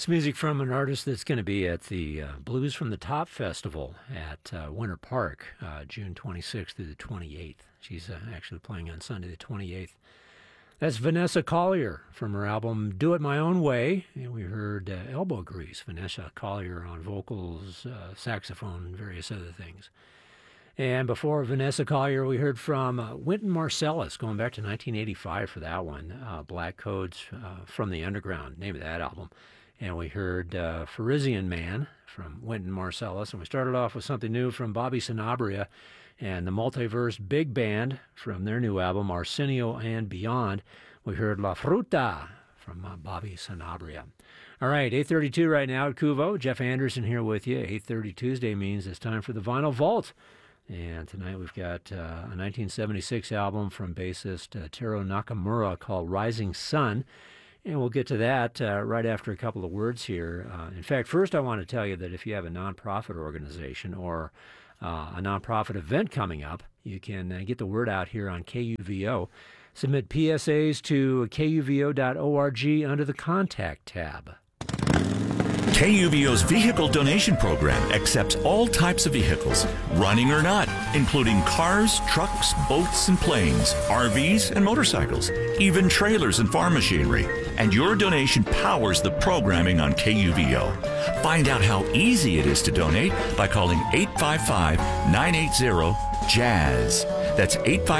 It's music from an artist that's going to be at the Blues from the Top Festival at Winter Park, June 26th through the 28th. She's actually playing on Sunday the 28th. That's Vanessa Collier from her album Do It My Own Way. And we heard Elbow Grease, Vanessa Collier on vocals, saxophone, and various other things. And before Vanessa Collier, we heard from Wynton Marsalis, going back to 1985 for that one, Black Codes from the Underground, name of that album. And we heard Parisian Man from Wynton Marsalis. And we started off with something new from Bobby Sanabria and the Multiverse Big Band from their new album, Arsenio and Beyond. We heard La Fruta from Bobby Sanabria. All right, 8:32 right now at Kuvo. Jeff Anderson here with you. 8:30 Tuesday means it's time for the Vinyl Vault. And tonight we've got a 1976 album from bassist Taro Nakamura called Rising Sun. And we'll get to that right after a couple of words here. In fact, first I want to tell you that if you have a nonprofit organization or a nonprofit event coming up, you can get the word out here on KUVO. Submit PSAs to kuvo.org under the Contact tab. KUVO's vehicle donation program accepts all types of vehicles, running or not, including cars, trucks, boats, and planes, RVs, and motorcycles, even trailers and farm machinery. And your donation powers the programming on KUVO. Find out how easy it is to donate by calling 855-980-JAZZ. That's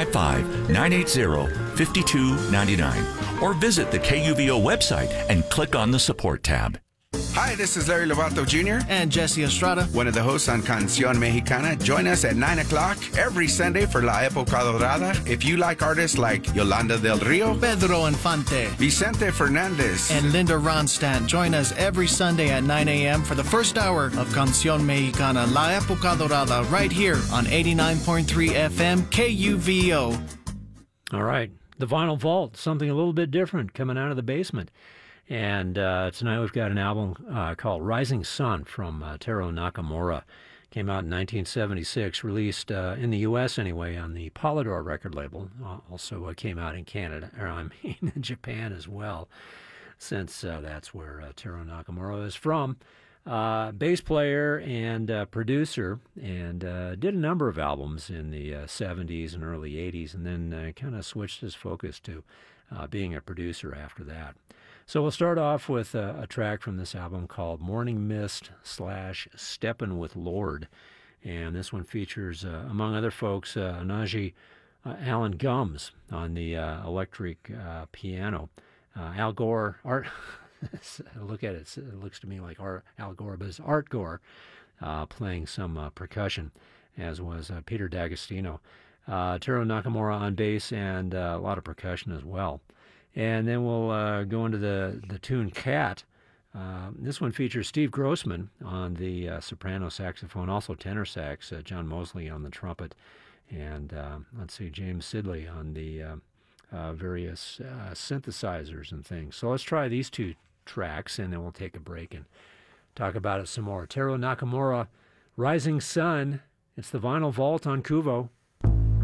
855-980-5299. Or visit the KUVO website and click on the Support tab. Hi, this is Larry Lovato Jr. And Jesse Estrada, one of the hosts on Canción Mexicana. Join us at 9 o'clock every Sunday for La Época Dorada. If you like artists like Yolanda del Rio, Pedro Infante, Vicente Fernandez, and Linda Ronstadt, join us every Sunday at 9 a.m. for the first hour of Canción Mexicana, La Época Dorada, right here on 89.3 FM KUVO. All right, the Vinyl Vault, something a little bit different coming out of the basement. And tonight we've got an album called Rising Sun from Taro Nakamura. Came out in 1976, released in the U.S. anyway on the Polydor record label. Also came out in Canada, or I mean in Japan as well, since that's where Taro Nakamura is from. Bass player and producer, and did a number of albums in the 70s and early 80s, and then kind of switched his focus to being a producer after that. So we'll start off with a track from this album called Morning Mist / Steppin' with Lord. And this one features, among other folks, Naji Alan Gums on the electric piano. Al Gore, look at it, it looks to me like Al Gore, but it's Art Gore playing some percussion, as was Peter D'Agostino. Taro Nakamura on bass and a lot of percussion as well. And then we'll go into the tune Cat. This one features Steve Grossman on the soprano saxophone, also tenor sax, John Mosley on the trumpet, and James Sidley on the various synthesizers and things. So let's try these two tracks, and then we'll take a break and talk about it some more. Taro Nakamura, Rising Sun. It's the Vinyl Vault on Kuvo.